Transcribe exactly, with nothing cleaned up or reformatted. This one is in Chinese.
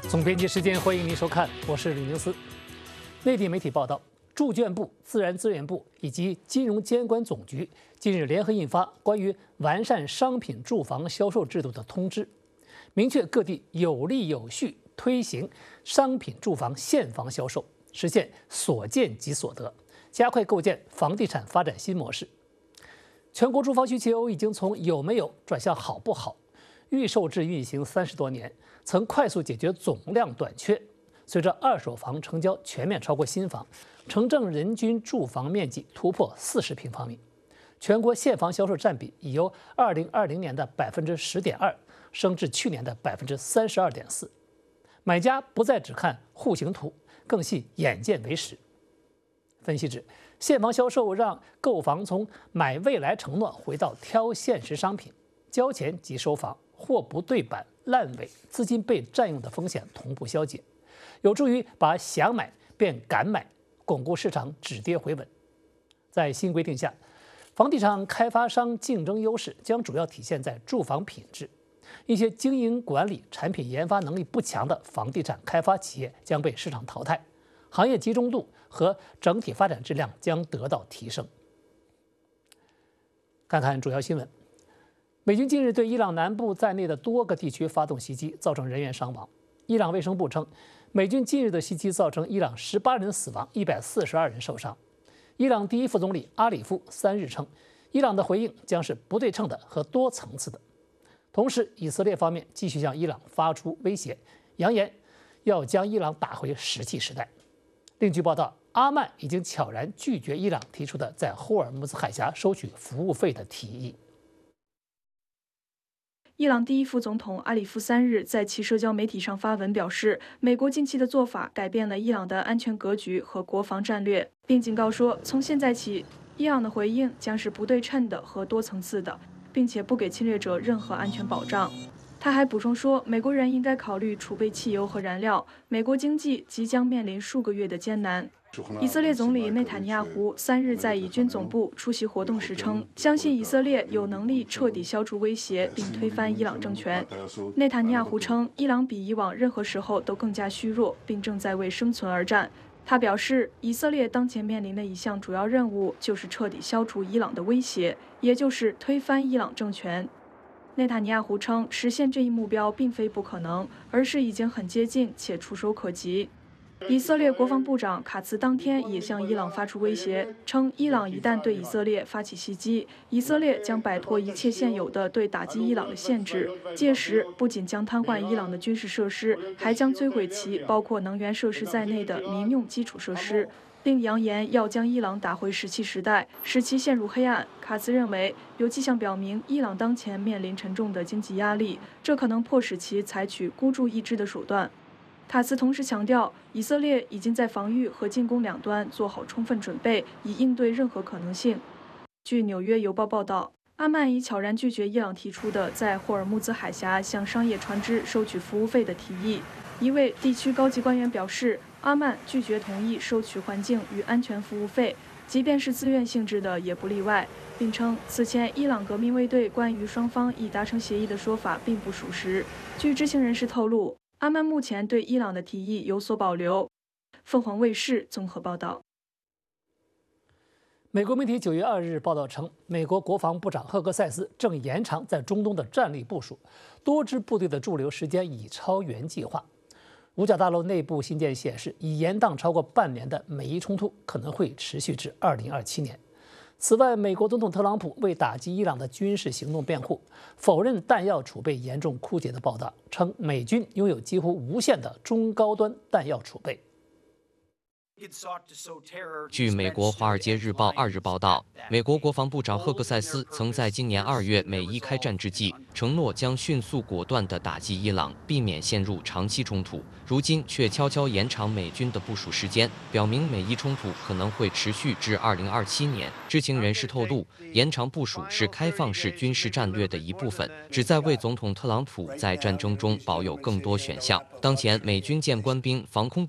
总编辑时间，欢迎您收看，我是李宁思。内地媒体报道，住建部、自然资源部以及金融监管总局近日联合印发关于完善商品住房销售制度的通知，明确各地有力有序推行商品住房现房销售，实现所见即所得，加快构建房地产发展新模式。全国住房需求已经从有没有转向好不好，预售制运行三十多年，曾快速解决总量短缺。随着二手房成交全面超过新房，城镇人均住房面积突破四十平方米，全国现房销售占比已由二零二零年的百分之十点二升至去年的百分之三十二点四。买家不再只看户型图，更系眼见为实。分析指，现房销售让购房从买未来承诺回到挑现实商品，交钱即收房，货不对版、烂尾、资金被占用的风险同步消解，有助于把想买变敢买，巩固市场止跌回稳。在新规定下，房地产开发商竞争优势将主要体现在住房品质，一些经营管理、产品研发能力不强的房地产开发企业将被市场淘汰，行业集中度和整体发展质量将得到提升。看看主要新闻。美军近日对伊朗南部在内的多个地区发动袭击，造成人员伤亡。伊朗卫生部称，美军近日的袭击造成伊朗十八人死亡，一百四十二人受伤。伊朗第一副总理阿里夫三日称，伊朗的回应将是不对称的和多层次的。同时，以色列方面继续向伊朗发出威胁，扬言要将伊朗打回石器时代。另据报道，阿曼已经悄然拒绝伊朗提出的在霍尔木兹海峡收取服务费的提议。 伊朗第一副总统阿里夫三日在其社交媒体上发文表示，美国近期的做法改变了伊朗的安全格局和国防战略，并警告说，从现在起，伊朗的回应将是不对称的和多层次的，并且不给侵略者任何安全保障。他还补充说，美国人应该考虑储备汽油和燃料，美国经济即将面临数个月的艰难。以色列总理内塔尼亚胡三日在以军总部出席活动时称，相信以色列有能力彻底消除威胁并推翻伊朗政权。内塔尼亚胡称，伊朗比以往任何时候都更加虚弱，并正在为生存而战。他表示，以色列当前面临的一项主要任务就是彻底消除伊朗的威胁，也就是推翻伊朗政权。内塔尼亚胡称，实现这一目标并非不可能，而是已经很接近且触手可及。以色列国防部长卡茨当天也向伊朗发出威胁，称伊朗一旦对以色列发起袭击，以色列将摆脱一切现有的对打击伊朗的限制，届时不仅将瘫痪伊朗的军事设施，还将摧毁其包括能源设施在内的民用基础设施，并扬言要将伊朗打回石器时代，使其陷入黑暗。卡茨认为，有迹象表明伊朗当前面临沉重的经济压力，这可能迫使其采取孤注一掷的手段。卡茨同时强调，以色列已经在防御和进攻两端做好充分准备，以应对任何可能性。据《纽约邮报》报道，阿曼已悄然拒绝伊朗提出的在霍尔木兹海峡向商业船只收取服务费的提议。一位地区高级官员表示，阿曼拒绝同意收取环境与安全服务费，即便是自愿性质的也不例外，并称此前伊朗革命卫队关于双方已达成协议的说法并不属实。据知情人士透露，阿曼目前对伊朗的提议有所保留。凤凰卫视综合报道。 美国媒体九月二日报道称，美国国防部长赫格塞斯正延长在中东的战力部署，多支部队的驻留时间已超原计划。五角大楼内部信件显示，已延宕超过半年的美伊冲突可能会持续至二零二七年。此外，美国总统特朗普为打击伊朗的军事行动辩护，否认弹药储备严重枯竭的报道，称美军拥有几乎无限的中高端弹药储备。 据美国《华尔街日报》二日报道，美国国防部长赫格塞斯曾在今年二月美伊开战之际，承诺将迅速果断地打击伊朗，避免陷入长期冲突。如今却悄悄延长美军的部署时间，表明美伊冲突可能会持续至二零二七年。知情人士透露，延长部署是开放式军事战略的一部分，旨在为总统特朗普在战争中保有更多选项。当前，美军舰官兵、防空